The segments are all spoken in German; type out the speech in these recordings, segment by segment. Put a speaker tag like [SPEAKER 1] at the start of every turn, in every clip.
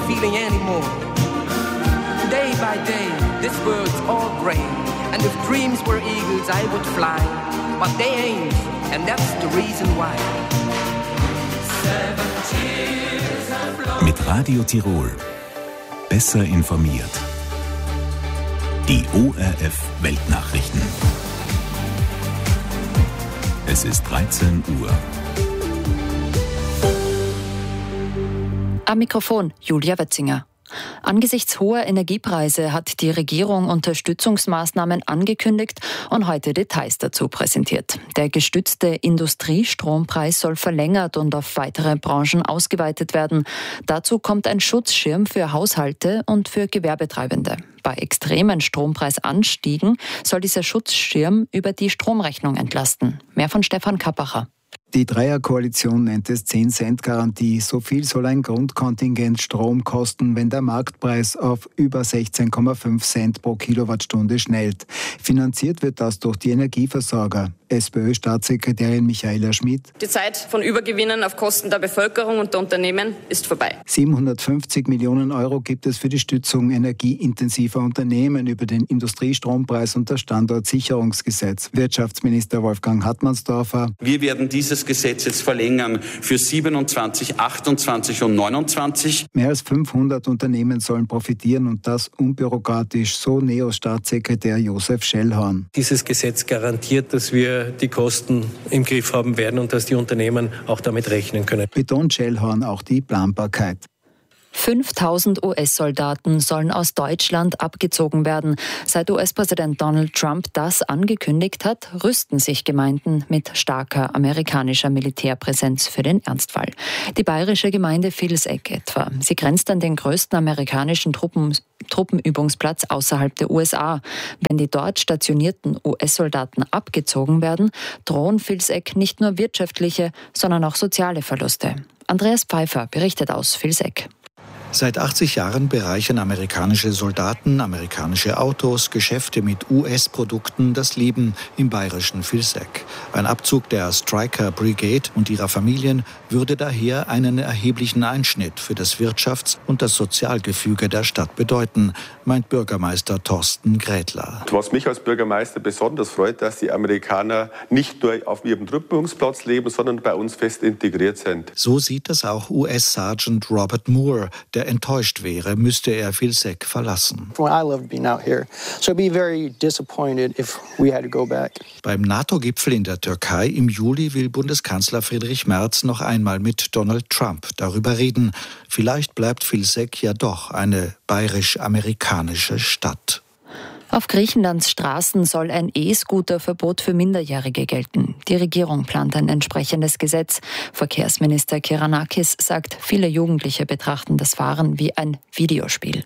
[SPEAKER 1] feeling anymore. Day by day, this world's all gray. And if dreams were eagles, I would fly. But they ain't, and that's the reason why.
[SPEAKER 2] Mit Radio Tirol. Besser informiert. Die ORF Weltnachrichten. Es ist 13 Uhr.
[SPEAKER 3] Am Mikrofon Julia Wetzinger. Angesichts hoher Energiepreise hat die Regierung Unterstützungsmaßnahmen angekündigt und heute Details dazu präsentiert. Der gestützte Industriestrompreis soll verlängert und auf weitere Branchen ausgeweitet werden. Dazu kommt ein Schutzschirm für Haushalte und für Gewerbetreibende. Bei extremen Strompreisanstiegen soll dieser Schutzschirm über die Stromrechnung entlasten. Mehr von Stefan Kappacher.
[SPEAKER 4] Die Dreierkoalition nennt es 10-Cent-Garantie. So viel soll ein Grundkontingent Strom kosten, wenn der Marktpreis auf über 16,5 Cent pro Kilowattstunde schnellt. Finanziert wird das durch die Energieversorger. SPÖ-Staatssekretärin Michaela Schmidt.
[SPEAKER 5] Die Zeit von Übergewinnen auf Kosten der Bevölkerung und der Unternehmen ist vorbei.
[SPEAKER 4] 750 Millionen Euro gibt es für die Stützung energieintensiver Unternehmen über den Industriestrompreis und das Standortsicherungsgesetz. Wirtschaftsminister Wolfgang Hartmannsdorfer.
[SPEAKER 6] Wir werden dieses Gesetz jetzt verlängern für 27, 28 und 29.
[SPEAKER 4] Mehr als 500 Unternehmen sollen profitieren und das unbürokratisch, so NEOS-Staatssekretär Josef Schellhorn.
[SPEAKER 7] Dieses Gesetz garantiert, dass wir die Kosten im Griff haben werden und dass die Unternehmen auch damit rechnen können.
[SPEAKER 4] Betont Schellhorn auch die Planbarkeit.
[SPEAKER 3] 5.000 US-Soldaten sollen aus Deutschland abgezogen werden. Seit US-Präsident Donald Trump das angekündigt hat, rüsten sich Gemeinden mit starker amerikanischer Militärpräsenz für den Ernstfall. Die bayerische Gemeinde Vilseck etwa. Sie grenzt an den größten amerikanischen Truppenübungsplatz außerhalb der USA. Wenn die dort stationierten US-Soldaten abgezogen werden, drohen Vilseck nicht nur wirtschaftliche, sondern auch soziale Verluste. Andreas Pfeiffer berichtet aus Vilseck.
[SPEAKER 8] Seit 80 Jahren bereichern amerikanische Soldaten, amerikanische Autos, Geschäfte mit US-Produkten das Leben im bayerischen Vilseck. Ein Abzug der Stryker Brigade und ihrer Familien würde daher einen erheblichen Einschnitt für das Wirtschafts- und das Sozialgefüge der Stadt bedeuten, meint Bürgermeister Thorsten Grädler.
[SPEAKER 9] Was mich als Bürgermeister besonders freut, dass die Amerikaner nicht nur auf ihrem Truppenübungsplatz leben, sondern bei uns fest integriert sind.
[SPEAKER 8] So sieht es auch US-Sergeant Robert Moore, der enttäuscht wäre, müsste er Vilseck verlassen. Beim NATO-Gipfel in der Türkei im Juli will Bundeskanzler Friedrich Merz noch einmal mit Donald Trump darüber reden. Vielleicht bleibt Vilseck ja doch eine bayerisch-amerikanische Stadt.
[SPEAKER 3] Auf Griechenlands Straßen soll ein E-Scooter-Verbot für Minderjährige gelten. Die Regierung plant ein entsprechendes Gesetz. Verkehrsminister Kyriakis sagt, viele Jugendliche betrachten das Fahren wie ein Videospiel.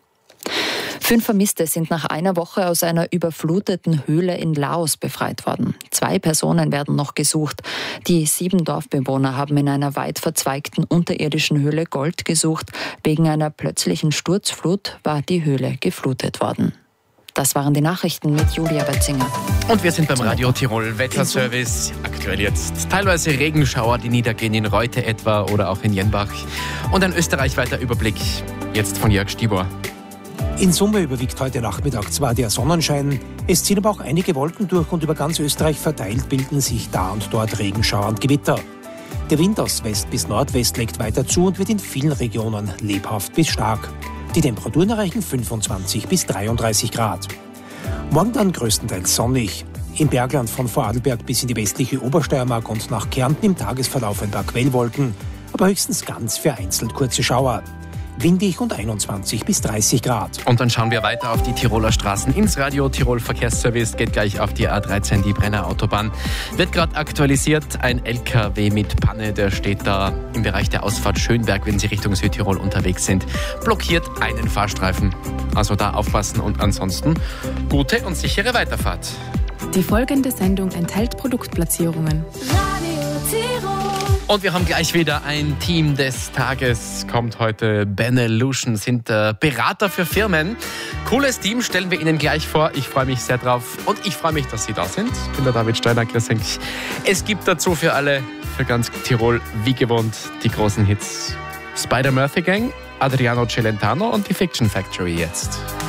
[SPEAKER 3] 5 Vermisste sind nach einer Woche aus einer überfluteten Höhle in Laos befreit worden. 2 Personen werden noch gesucht. Die 7 Dorfbewohner haben in einer weit verzweigten unterirdischen Höhle Gold gesucht. Wegen einer plötzlichen Sturzflut war die Höhle geflutet worden. Das waren die Nachrichten mit Julia Wetzinger.
[SPEAKER 10] Und wir sind beim Radio Tirol Wetterservice. Aktuell jetzt teilweise Regenschauer, die niedergehen in Reute etwa oder auch in Jenbach. Und ein österreichweiter Überblick jetzt von Jörg Stibor.
[SPEAKER 11] In Summe überwiegt heute Nachmittag zwar der Sonnenschein, es ziehen aber auch einige Wolken durch und über ganz Österreich verteilt bilden sich da und dort Regenschauer und Gewitter. Der Wind aus West bis Nordwest legt weiter zu und wird in vielen Regionen lebhaft bis stark. Die Temperaturen erreichen 25 bis 33 Grad. Morgen dann größtenteils sonnig. Im Bergland von Vorarlberg bis in die westliche Obersteiermark und nach Kärnten im Tagesverlauf ein paar Quellwolken, aber höchstens ganz vereinzelt kurze Schauer. Windig und 21 bis 30 Grad.
[SPEAKER 10] Und dann schauen wir weiter auf die Tiroler Straßen ins Radio Tirol Verkehrsservice. Geht gleich auf die A13, die Brenner Autobahn. Wird gerade aktualisiert. Ein LKW mit Panne, der steht da im Bereich der Ausfahrt Schönberg, wenn Sie Richtung Südtirol unterwegs sind. Blockiert einen Fahrstreifen. Also da aufpassen und ansonsten gute und sichere Weiterfahrt.
[SPEAKER 12] Die folgende Sendung enthält Produktplatzierungen.
[SPEAKER 10] Radio Tirol. Und wir haben gleich wieder ein Team des Tages. Kommt heute Benelution, sind Berater für Firmen. Cooles Team, stellen wir Ihnen gleich vor. Ich freue mich sehr drauf und ich freue mich, dass Sie da sind. Ich bin der David Steiner, grüß euch. Es gibt dazu für alle, für ganz Tirol, wie gewohnt, die großen Hits. Spider Murphy Gang Adriano Celentano und die Fiction Factory jetzt.